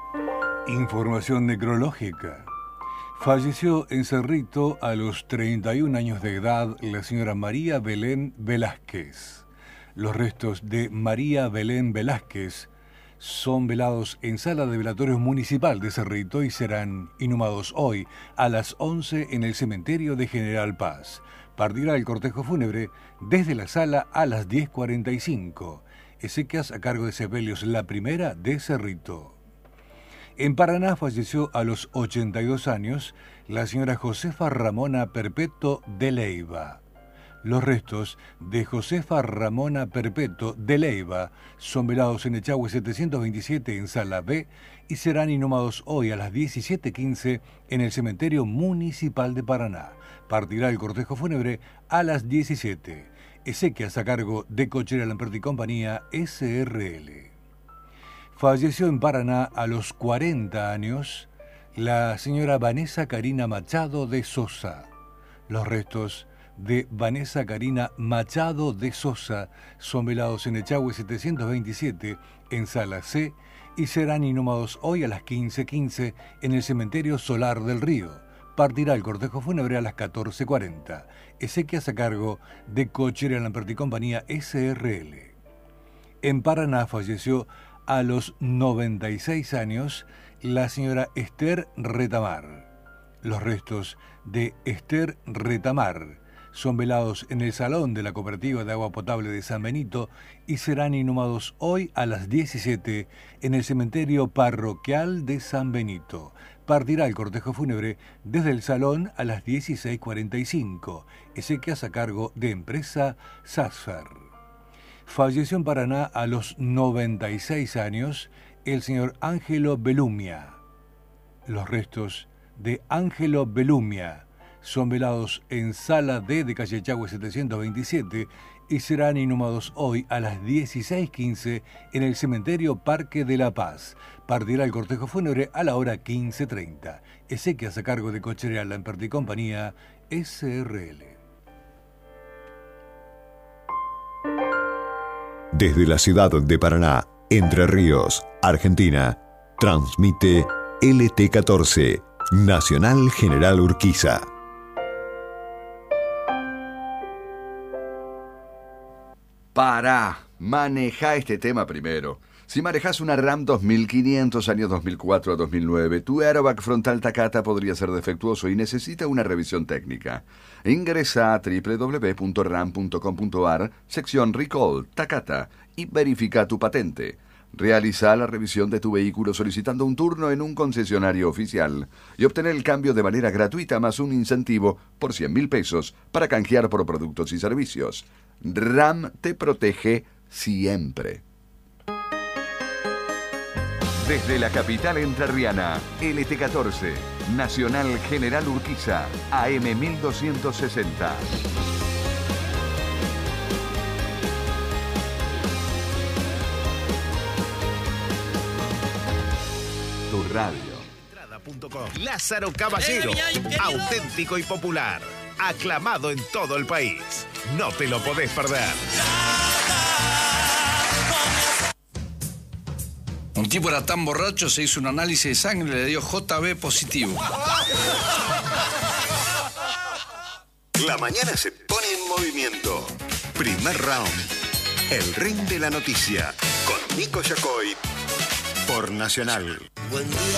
Información necrológica. Falleció en Cerrito a los 31 años de edad la señora María Belén Velázquez. Los restos de María Belén Velázquez son velados en Sala de Velatorios Municipal de Cerrito y serán inhumados hoy a las 11 en el cementerio de General Paz. Partirá el cortejo fúnebre desde la sala a las 10:45. Exequias a cargo de Sepelios La Primera de Cerrito. En Paraná falleció a los 82 años la señora Josefa Ramona Perpeto de Leiva. Los restos de Josefa Ramona Perpeto de Leiva son velados en Echagüe 727 en Sala B y serán inhumados hoy a las 17:15 en el cementerio municipal de Paraná. Partirá el cortejo fúnebre a las 17. Exequias a cargo de Cochera Lamperti y Compañía SRL. Falleció en Paraná a los 40 años la señora Vanessa Karina Machado de Sosa. Los restos de Vanessa Karina Machado de Sosa son velados en Echagüe 727 en Sala C y serán inhumados hoy a las 15:15 en el cementerio Solar del Río. Partirá el cortejo fúnebre a las 14:40. Exequias a cargo de Cochera Lamperti y Compañía SRL. En Paraná falleció a los 96 años la señora Esther Retamar. Los restos de Esther Retamar son velados en el salón de la Cooperativa de Agua Potable de San Benito y serán inhumados hoy a las 17 en el cementerio parroquial de San Benito. Partirá el cortejo fúnebre desde el salón a las 16:45. Exequias a cargo de Empresa Sasfer. Falleció en Paraná a los 96 años el señor Ángelo Belumia. Los restos de Ángelo Belumia son velados en Sala D de calle Echagüe 727 y serán inhumados hoy a las 16:15 en el cementerio Parque de la Paz. Partirá el cortejo fúnebre a la hora 15:30. Exequias a cargo de Cochera Lamperti y Compañía SRL. Desde la ciudad de Paraná, Entre Ríos, Argentina, transmite LT14, Nacional General Urquiza. Pará, maneja este tema primero. Si manejas una RAM 2500 años 2004 a 2009, tu airbag frontal Takata podría ser defectuoso y necesita una revisión técnica. Ingresa a www.ram.com.ar, sección Recall Takata, y verifica tu patente. Realiza la revisión de tu vehículo solicitando un turno en un concesionario oficial y obtener el cambio de manera gratuita más un incentivo por 100.000 pesos para canjear por productos y servicios. RAM te protege siempre. Desde la capital entrerriana, LT14, Nacional General Urquiza, AM 1260. Tu radio. Lázaro Caballero, auténtico y popular, aclamado en todo el país. No te lo podés perder. Un tipo era tan borracho, se hizo un análisis de sangre y le dio JB positivo. La mañana se pone en movimiento. Primer round. El ring de la noticia. Con Nico Yacoy. Por Nacional. Buen día.